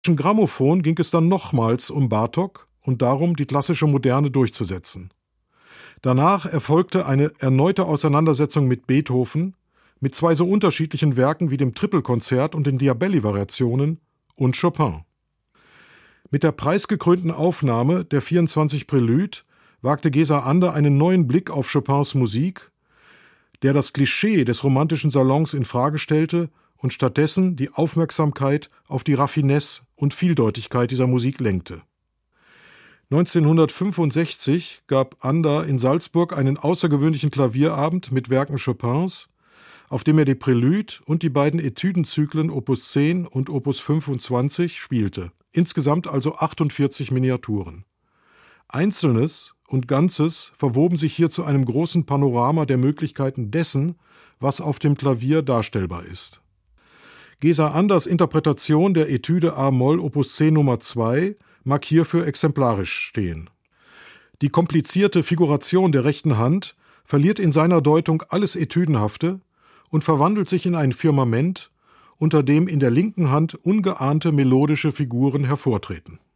Im Grammophon ging es dann nochmals um Bartók und darum, die klassische Moderne durchzusetzen. Danach erfolgte eine erneute Auseinandersetzung mit Beethoven, mit zwei so unterschiedlichen Werken wie dem Trippelkonzert und den Diabelli-Variationen und Chopin. Mit der preisgekrönten Aufnahme der 24 Prélude wagte Gesa Ander einen neuen Blick auf Chopins Musik, der das Klischee des romantischen Salons in Frage stellte und stattdessen die Aufmerksamkeit auf die Raffinesse und Vieldeutigkeit dieser Musik lenkte. 1965 gab Ander in Salzburg einen außergewöhnlichen Klavierabend mit Werken Chopins, auf dem er die Prélude und die beiden Etüdenzyklen Opus 10 und Opus 25 spielte. Insgesamt also 48 Miniaturen. Einzelnes und Ganzes verwoben sich hier zu einem großen Panorama der Möglichkeiten dessen, was auf dem Klavier darstellbar ist. Gesa Anders Interpretation der Etüde a-Moll Opus 10 Nummer 2 mag hierfür exemplarisch stehen. Die komplizierte Figuration der rechten Hand verliert in seiner Deutung alles Etüdenhafte und verwandelt sich in ein Firmament, unter dem in der linken Hand ungeahnte melodische Figuren hervortreten.